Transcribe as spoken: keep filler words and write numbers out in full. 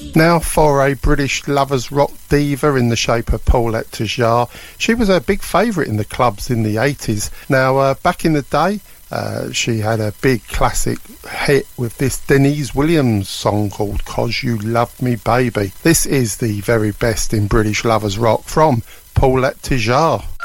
Now for a British lovers rock diva in the shape of Paulette Tejard. She was a big favourite in the clubs in the eighties. Now uh, back in the day uh, she had a big classic hit with this Denise Williams song called "'Cause You Love Me Baby". This is the very best in British lovers rock from Paulette Tejard.